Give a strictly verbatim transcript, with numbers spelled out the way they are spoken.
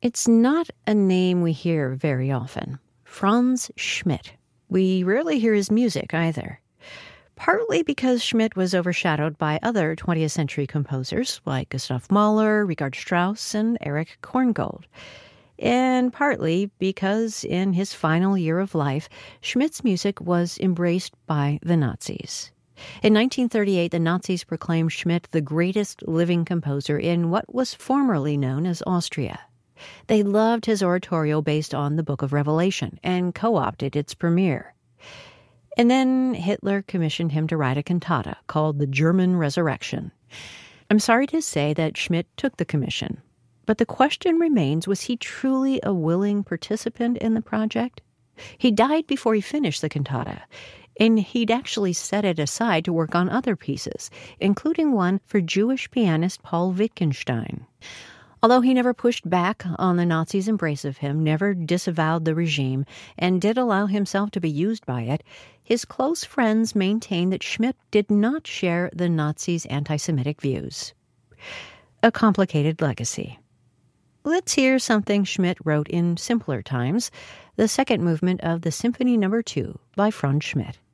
It's not a name we hear very often. Franz Schmidt. We rarely hear his music either. Partly because Schmidt was overshadowed by other twentieth century composers like Gustav Mahler, Richard Strauss, and Erich Korngold. And partly because in his final year of life, Schmidt's music was embraced by the Nazis. In nineteen thirty-eight, the Nazis proclaimed Schmidt the greatest living composer in what was formerly known as Austria. They loved his oratorio based on the Book of Revelation and co-opted its premiere. And then Hitler commissioned him to write a cantata called The German Resurrection. I'm sorry to say that Schmidt took the commission, but the question remains, was he truly a willing participant in the project? He died before he finished the cantata, and he'd actually set it aside to work on other pieces, including one for Jewish pianist Paul Wittgenstein. Although he never pushed back on the Nazis' embrace of him, never disavowed the regime, and did allow himself to be used by it, his close friends maintain that Schmidt did not share the Nazis' anti-Semitic views. A complicated legacy. Let's hear something Schmidt wrote in simpler times, the second movement of the Symphony Number Two by Franz Schmidt.